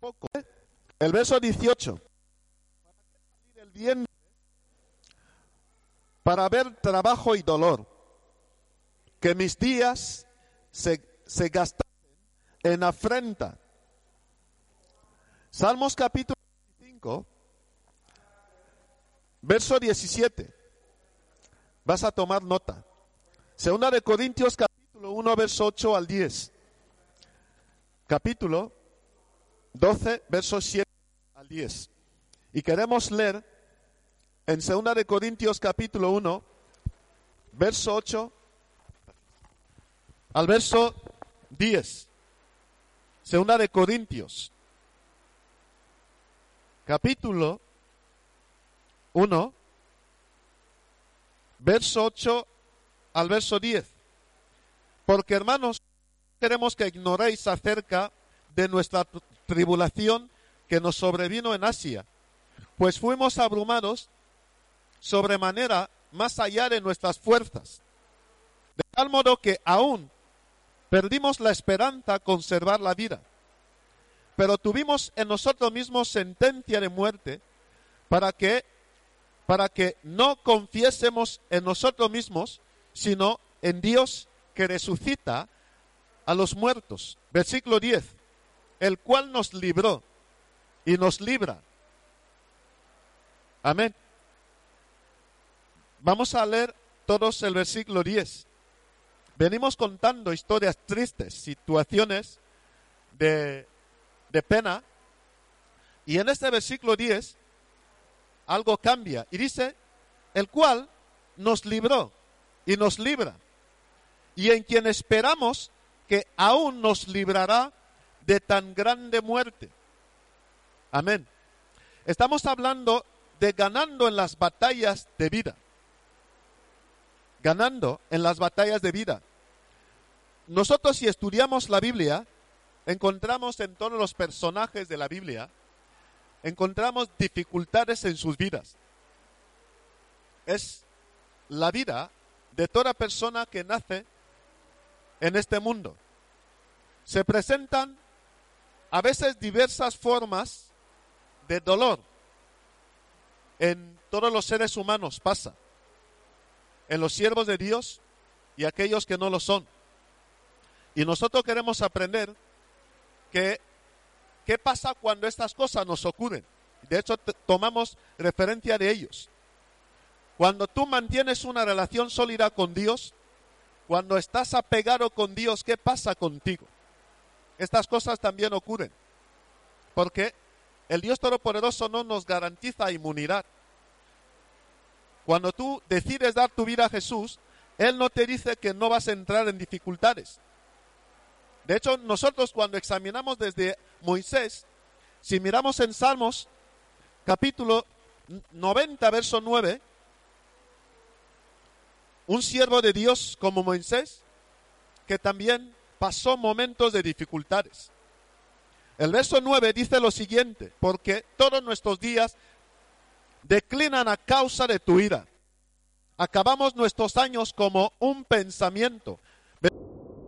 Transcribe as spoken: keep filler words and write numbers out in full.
poco. ¿eh? El verso dieciocho. El vientre para ver trabajo y dolor, que mis días se, se gastasen en afrenta. Salmos capítulo veinticinco, verso diecisiete. Vas a tomar nota. Segunda de Corintios capítulo uno, verso ocho al diez. Capítulo doce, versos siete al diez. Y queremos leer en Segunda de Corintios capítulo uno, verso ocho al verso diez. Segunda de Corintios capítulo uno, verso ocho al verso diez. Porque, hermanos, queremos que ignoréis acerca de nuestra tribulación que nos sobrevino en Asia, pues fuimos abrumados sobremanera más allá de nuestras fuerzas, de tal modo que aún perdimos la esperanza conservar la vida. Pero tuvimos en nosotros mismos sentencia de muerte para que, para que no confiésemos en nosotros mismos, sino en Dios que resucita a los muertos. Versículo diez. El cual nos libró y nos libra. Amén. Vamos a leer todos el versículo diez. Venimos contando historias tristes, situaciones de, de pena. Y en este versículo diez, algo cambia. Y dice, el cual nos libró y nos libra. Y en quien esperamos que aún nos librará de tan grande muerte. Amén. Estamos hablando de ganando en las batallas de vida. Ganando en las batallas de vida. Nosotros, si estudiamos la Biblia, encontramos en todos los personajes de la Biblia, encontramos dificultades en sus vidas. Es la vida de toda persona que nace en este mundo. Se presentan a veces diversas formas de dolor. En todos los seres humanos pasa. En los siervos de Dios y aquellos que no lo son. Y nosotros queremos aprender que qué pasa cuando estas cosas nos ocurren. De hecho, t- tomamos referencia de ellos. Cuando tú mantienes una relación sólida con Dios, cuando estás apegado con Dios, ¿qué pasa contigo? Estas cosas también ocurren. Porque el Dios Todopoderoso no nos garantiza inmunidad. Cuando tú decides dar tu vida a Jesús, Él no te dice que no vas a entrar en dificultades. De hecho, nosotros cuando examinamos desde Moisés, si miramos en Salmos, capítulo noventa, verso nueve, un siervo de Dios como Moisés, que también pasó momentos de dificultades. El verso nueve dice lo siguiente, porque todos nuestros días declinan a causa de tu ira. Acabamos nuestros años como un pensamiento.